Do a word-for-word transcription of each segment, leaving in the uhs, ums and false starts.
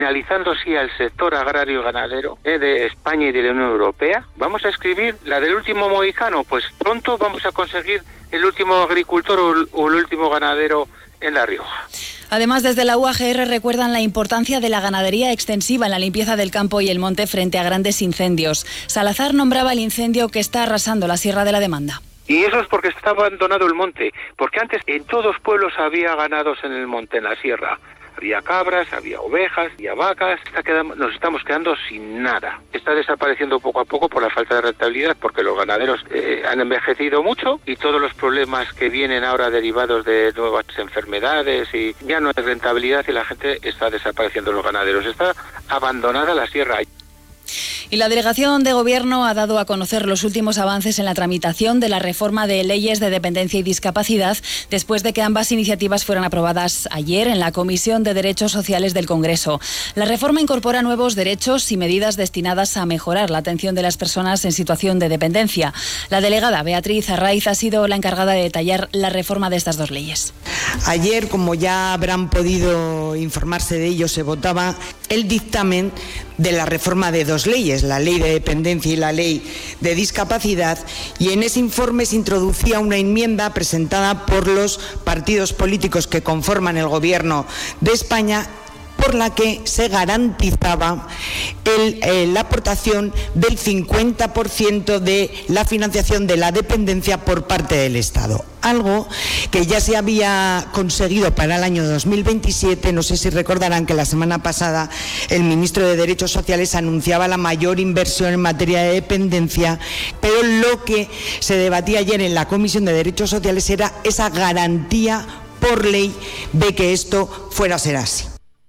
Analizando sí al sector agrario y ganadero eh, de España y de la Unión Europea, vamos a escribir la del último mohicano, pues pronto vamos a conseguir el último agricultor o el, o el último ganadero en La Rioja. Además, desde la U A G R recuerdan la importancia de la ganadería extensiva en la limpieza del campo y el monte frente a grandes incendios. Salazar nombraba el incendio que está arrasando la Sierra de la Demanda. Y eso es porque está abandonado el monte, porque antes en todos los pueblos había ganados en el monte, en la sierra. Había cabras, había ovejas, había vacas. Está quedando, nos estamos quedando sin nada. Está desapareciendo poco a poco por la falta de rentabilidad, porque los ganaderos eh, han envejecido mucho y todos los problemas que vienen ahora derivados de nuevas enfermedades y ya no hay rentabilidad y la gente está desapareciendo los ganaderos. Está abandonada la sierra. Y la Delegación de Gobierno ha dado a conocer los últimos avances en la tramitación de la reforma de leyes de dependencia y discapacidad después de que ambas iniciativas fueran aprobadas ayer en la Comisión de Derechos Sociales del Congreso. La reforma incorpora nuevos derechos y medidas destinadas a mejorar la atención de las personas en situación de dependencia. La delegada Beatriz Arraiz ha sido la encargada de detallar la reforma de estas dos leyes. Ayer, como ya habrán podido informarse de ello, se votaba el dictamen de la reforma de dos leyes, la ley de dependencia y la ley de discapacidad, y en ese informe se introducía una enmienda presentada por los partidos políticos que conforman el Gobierno de España, por la que se garantizaba el, eh, la aportación del cincuenta por ciento de la financiación de la dependencia por parte del Estado. Algo que ya se había conseguido para el año dos mil veintisiete. No sé si recordarán que la semana pasada el ministro de Derechos Sociales anunciaba la mayor inversión en materia de dependencia, pero lo que se debatía ayer en la Comisión de Derechos Sociales era esa garantía por ley de que esto fuera a ser así.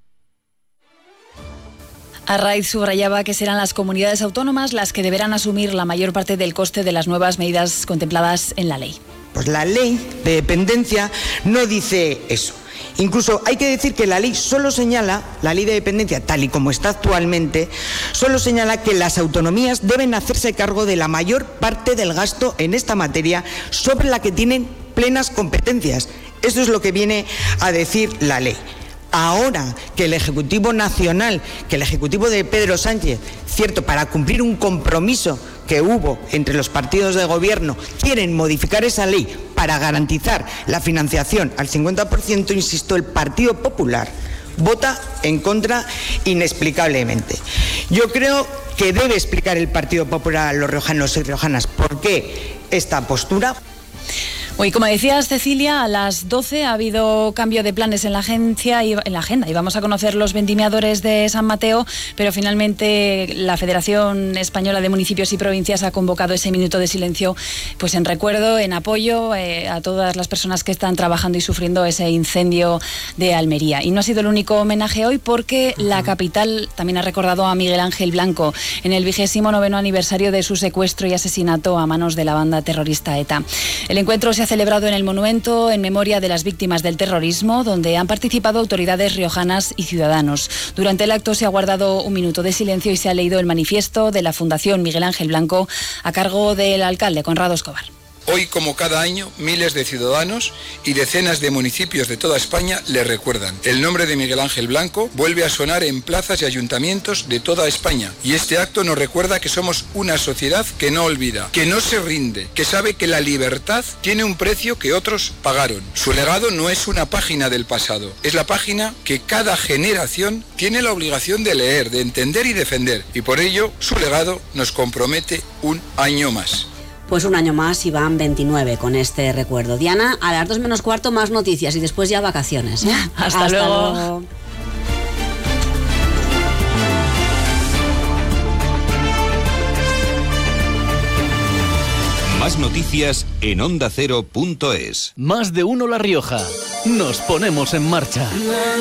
Arraiz subrayaba que serán las comunidades autónomas las que deberán asumir la mayor parte del coste de las nuevas medidas contempladas en la ley. Pues la ley de dependencia no dice eso. Incluso hay que decir que la ley solo señala, la ley de dependencia tal y como está actualmente, solo señala que las autonomías deben hacerse cargo de la mayor parte del gasto en esta materia sobre la que tienen plenas competencias. Eso es lo que viene a decir la ley. Ahora que el Ejecutivo Nacional, que el Ejecutivo de Pedro Sánchez, cierto, para cumplir un compromiso que hubo entre los partidos de gobierno, quieren modificar esa ley para garantizar la financiación al cincuenta por ciento, insisto, el Partido Popular vota en contra inexplicablemente. Yo creo que debe explicar el Partido Popular a los riojanos y riojanas por qué esta postura. Hoy, como decías, Cecilia, a las doce ha habido cambio de planes en la agencia y en la agenda y vamos a conocer los vendimiadores de San Mateo, pero finalmente la Federación Española de Municipios y Provincias ha convocado ese minuto de silencio, pues en recuerdo, en apoyo eh, a todas las personas que están trabajando y sufriendo ese incendio de Almería. Y no ha sido el único homenaje hoy, porque uh-huh. la capital también ha recordado a Miguel Ángel Blanco en el vigésimo noveno aniversario de su secuestro y asesinato a manos de la banda terrorista ETA. El encuentro se ha celebrado en el monumento en memoria de las víctimas del terrorismo, donde han participado autoridades riojanas y ciudadanos. Durante el acto se ha guardado un minuto de silencio y se ha leído el manifiesto de la Fundación Miguel Ángel Blanco a cargo del alcalde Conrado Escobar. Hoy, como cada año, miles de ciudadanos y decenas de municipios de toda España le recuerdan. El nombre de Miguel Ángel Blanco vuelve a sonar en plazas y ayuntamientos de toda España. Y este acto nos recuerda que somos una sociedad que no olvida, que no se rinde, que sabe que la libertad tiene un precio que otros pagaron. Su legado no es una página del pasado, es la página que cada generación tiene la obligación de leer, de entender y defender. Y por ello, su legado nos compromete un año más. Pues un año más y van veintinueve con este recuerdo. Diana, a las dos menos cuarto más noticias y después ya vacaciones, ¿eh? Hasta, Hasta luego. luego. Más noticias en onda cero punto es. Más de uno La Rioja. Nos ponemos en marcha.